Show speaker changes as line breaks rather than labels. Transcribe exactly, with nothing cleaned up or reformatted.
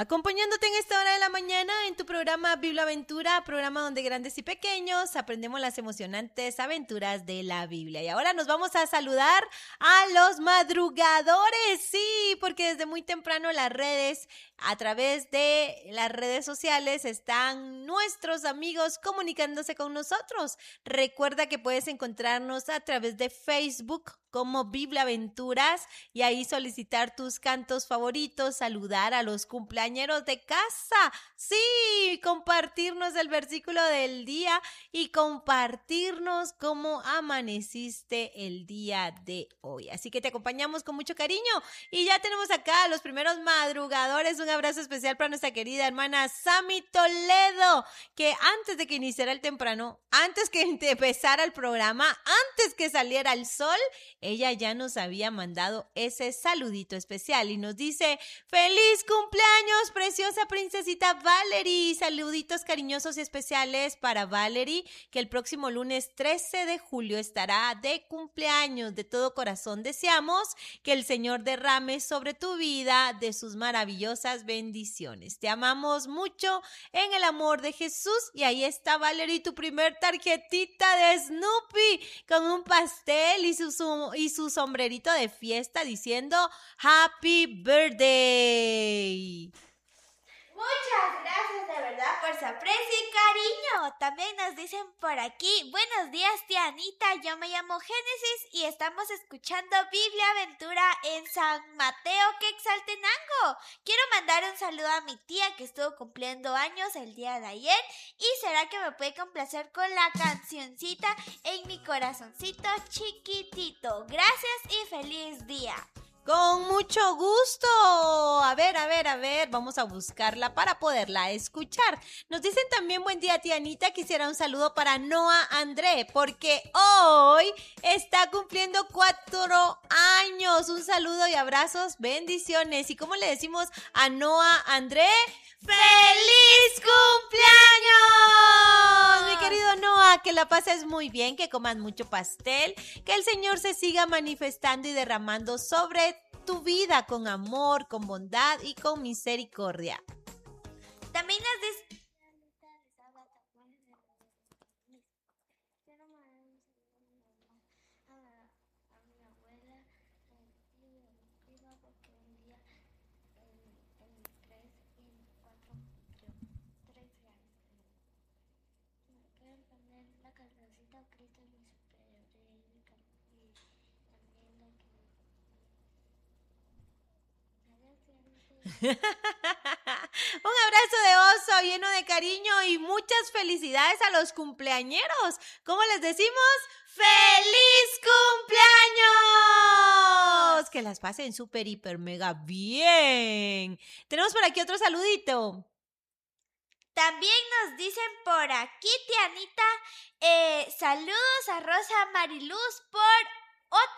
Acompañándote en esta hora de la mañana en tu programa Biblia Aventura, programa donde grandes y pequeños aprendemos las emocionantes aventuras de la Biblia. Y ahora nos vamos a saludar a los madrugadores, sí, porque desde muy temprano las redes, a través de las redes sociales, están nuestros amigos comunicándose con nosotros. Recuerda que puedes encontrarnos a través de Facebook como Biblia Aventuras y ahí solicitar tus cantos favoritos, saludar a los cumpleañeros de casa, sí, compartirnos el versículo del día y compartirnos cómo amaneciste el día de hoy. Así que te acompañamos con mucho cariño y ya tenemos acá a los primeros madrugadores. Un abrazo especial para nuestra querida hermana Sami Toledo, que antes de que iniciara el temprano, antes que empezara el programa, antes que saliera el sol, ella ya nos había mandado ese saludito especial y nos dice: ¡feliz cumpleaños, preciosa princesita Valerie! Saluditos cariñosos y especiales para Valerie, que el próximo lunes trece de julio estará de cumpleaños. De todo corazón deseamos que el Señor derrame sobre tu vida de sus maravillosas bendiciones. Te amamos mucho en el amor de Jesús. Y ahí está, Valerie, tu primer tarjetita de Snoopy con un pastel y su, su, y su sombrerito de fiesta diciendo Happy Birthday.
Muchas gracias de verdad por su aprecio y cariño. También nos dicen por aquí: buenos días, tía Anita, yo me llamo Génesis y estamos escuchando Biblia Aventura en San Mateo, Quetzaltenango. Quiero mandar un saludo a mi tía que estuvo cumpliendo años el día de ayer. ¿Y será que me puede complacer con la cancioncita En mi corazoncito chiquitito? Gracias y feliz día.
Con mucho gusto. A ver, a ver, a ver, vamos a buscarla para poderla escuchar. Nos dicen también: buen día, tía Anita, quisiera un saludo para Noah André, porque hoy está cumpliendo cuatro años. Un saludo y abrazos, bendiciones. ¿Y cómo le decimos a Noah André? ¡Feliz cumpleaños! Mi querido Noah, que la pases muy bien, que comas mucho pastel, que el Señor se siga manifestando y derramando sobre tu vida con amor, con bondad y con misericordia.
También nos dice...
Un abrazo de oso lleno de cariño y muchas felicidades a los cumpleañeros. ¿Cómo les decimos? ¡Feliz cumpleaños! Que las pasen súper, hiper, mega bien. Tenemos por aquí otro saludito.
También nos dicen por aquí, tía Anita, eh, saludos a Rosa Mariluz por otro